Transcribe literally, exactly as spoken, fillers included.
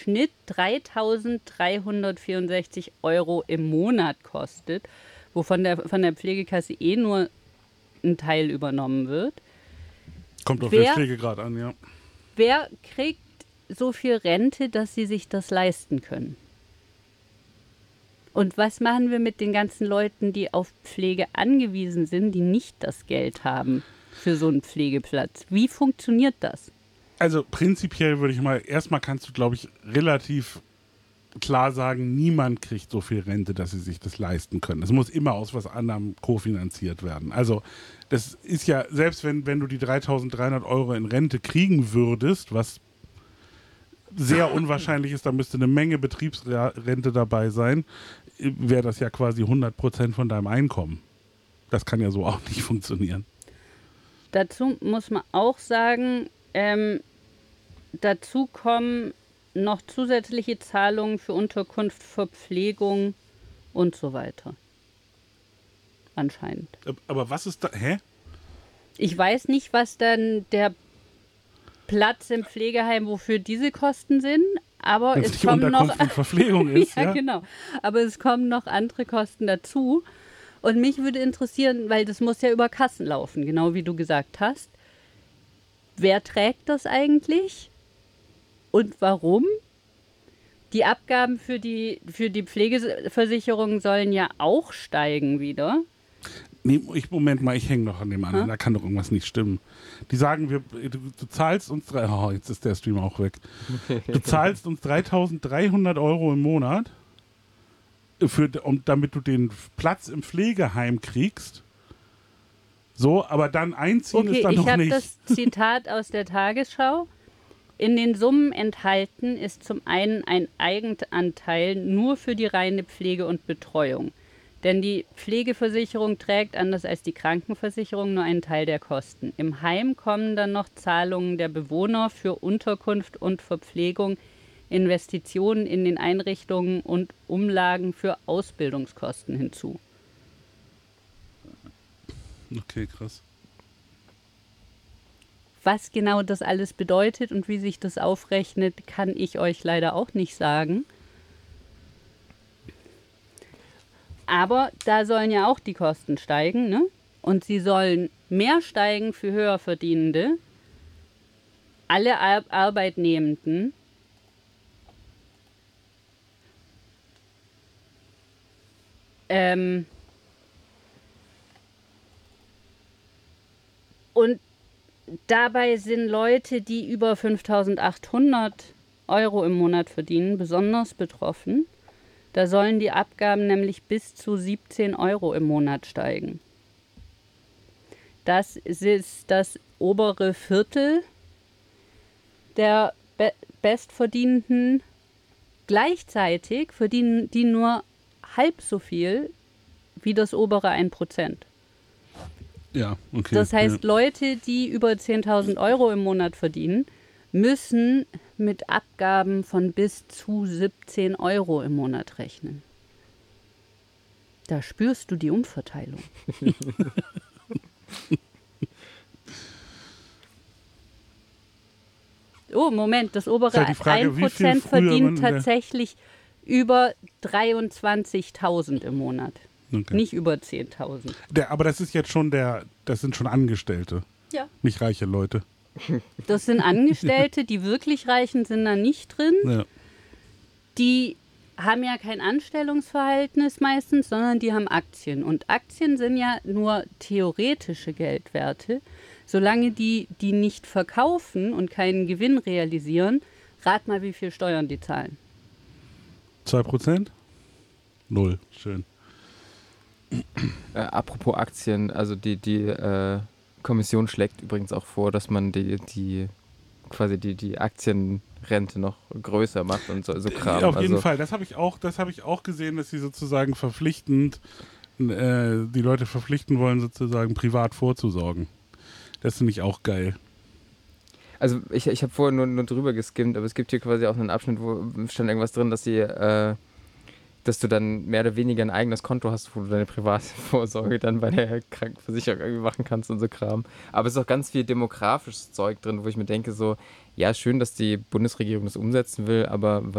Schnitt dreitausenddreihundertvierundsechzig Euro im Monat kostet, wovon der, von der Pflegekasse eh nur ein Teil übernommen wird. Kommt auf wer, den Pflegegrad an, ja. Wer kriegt so viel Rente, dass sie sich das leisten können? Und was machen wir mit den ganzen Leuten, die auf Pflege angewiesen sind, die nicht das Geld haben für so einen Pflegeplatz? Wie funktioniert das? Also prinzipiell würde ich mal, erstmal kannst du, glaube ich, relativ klar sagen, niemand kriegt so viel Rente, dass sie sich das leisten können. Es muss immer aus was anderem kofinanziert werden. Also das ist ja, selbst wenn, wenn du die dreitausenddreihundert Euro in Rente kriegen würdest, was sehr unwahrscheinlich ist, da müsste eine Menge Betriebsrente dabei sein, wäre das ja quasi hundert Prozent von deinem Einkommen. Das kann ja so auch nicht funktionieren. Dazu muss man auch sagen, ähm, dazu kommen noch zusätzliche Zahlungen für Unterkunft, Verpflegung und so weiter. Anscheinend. Aber was ist da, hä? Ich weiß nicht, was dann der Platz im Pflegeheim, wofür diese Kosten sind, aber Wenn's es nicht kommen Unterkunft noch und Verpflegung ist, ja, ja, genau. Aber es kommen noch andere Kosten dazu. Und mich würde interessieren, weil das muss ja über Kassen laufen, genau wie du gesagt hast. Wer trägt das eigentlich? Und warum? Die Abgaben für die, für die Pflegeversicherung sollen ja auch steigen wieder. Nee, ich, Moment mal, ich hänge noch an dem anderen. Hm? Da kann doch irgendwas nicht stimmen. Die sagen, wir, du, du zahlst uns drei, oh, jetzt ist der Stream auch weg. Du zahlst uns dreitausenddreihundert Euro im Monat, für, um, damit du den Platz im Pflegeheim kriegst. So, aber dann einziehen okay, ist dann ich noch habe nicht. das Zitat aus der Tagesschau. In den Summen enthalten ist zum einen ein Eigenanteil nur für die reine Pflege und Betreuung. Denn die Pflegeversicherung trägt, anders als die Krankenversicherung, nur einen Teil der Kosten. Im Heim kommen dann noch Zahlungen der Bewohner für Unterkunft und Verpflegung, Investitionen in den Einrichtungen und Umlagen für Ausbildungskosten hinzu. Okay, krass. Was genau das alles bedeutet und wie sich das aufrechnet, kann ich euch leider auch nicht sagen. Aber da sollen ja auch die Kosten steigen, ne? Und sie sollen mehr steigen für Höherverdienende. Alle Ar- Arbeitnehmenden. Ähm und dabei sind Leute, die über fünftausendachthundert Euro im Monat verdienen, besonders betroffen. Da sollen die Abgaben nämlich bis zu siebzehn Euro im Monat steigen. Das ist das obere Viertel der Be- Bestverdienenden. Gleichzeitig verdienen die nur halb so viel wie das obere ein Prozent. Ja, okay. Das heißt, ja. Leute, die über zehntausend Euro im Monat verdienen, müssen mit Abgaben von bis zu siebzehn Euro im Monat rechnen. Da spürst du die Umverteilung. Oh, Moment, das obere Ist halt die Frage, ein wie viel Prozent früher man verdient in der- tatsächlich über dreiundzwanzigtausend im Monat. Okay. Nicht über zehntausend. Der, aber das ist jetzt schon der, das sind schon Angestellte, Ja. nicht reiche Leute. Das sind Angestellte, die wirklich Reichen sind da nicht drin. Ja. Die haben ja kein Anstellungsverhältnis meistens, sondern die haben Aktien. Und Aktien sind ja nur theoretische Geldwerte. Solange die die nicht verkaufen und keinen Gewinn realisieren, rat mal, wie viel Steuern die zahlen. Zwei Prozent? Null. Schön. Äh, apropos Aktien, also die, die äh, Kommission schlägt übrigens auch vor, dass man die, die quasi die, die Aktienrente noch größer macht und so, so Kram. Ja, auf jeden also, Fall. Das habe ich auch, das habe ich auch gesehen, dass sie sozusagen verpflichtend äh, die Leute verpflichten wollen, sozusagen privat vorzusorgen. Das finde ich auch geil. Also ich, ich habe vorher nur, nur drüber geskimmt, aber es gibt hier quasi auch einen Abschnitt, wo stand irgendwas drin, dass sie, äh, dass du dann mehr oder weniger ein eigenes Konto hast, wo du deine private Vorsorge dann bei der Krankenversicherung irgendwie machen kannst und so Kram. Aber es ist auch ganz viel demografisches Zeug drin, wo ich mir denke so, ja schön, dass die Bundesregierung das umsetzen will, aber